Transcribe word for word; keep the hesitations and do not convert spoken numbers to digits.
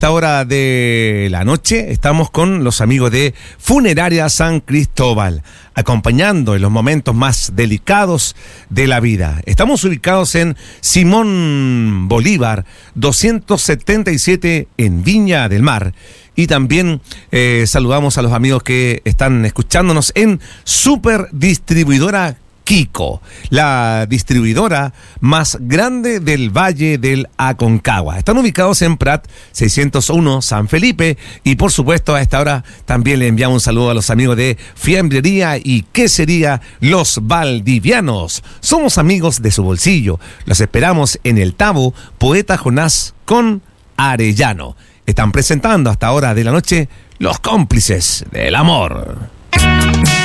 esta hora de la noche estamos con los amigos de Funeraria San Cristóbal, acompañando en los momentos más delicados de la vida. Estamos ubicados en Simón Bolívar doscientos setenta y siete en Viña del Mar. Y también eh, saludamos a los amigos que están escuchándonos en Super Distribuidora Kiko, la distribuidora más grande del Valle del Aconcagua. Están ubicados en Prat seiscientos uno San Felipe y por supuesto a esta hora también le enviamos un saludo a los amigos de Fiambrería y Quesería Los Valdivianos. Somos amigos de su bolsillo. Los esperamos en el Tabo Poeta Jonás con Arellano. Están presentando hasta ahora de la noche Los Cómplices del Amor.